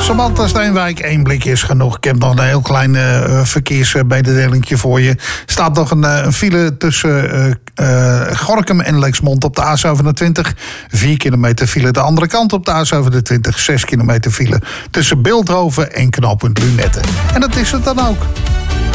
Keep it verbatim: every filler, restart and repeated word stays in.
Samantha Steenwijk, één blik is genoeg. Ik heb nog een heel klein uh, verkeersmededelingje voor je. Er staat nog een, uh, een file tussen uh, uh, Gorinchem en Lexmond op de A zevenentwintig. Vier kilometer file de andere kant op de A zevenentwintig. Zes kilometer file tussen Bilthoven en knooppunt Lunette. En dat is het dan ook.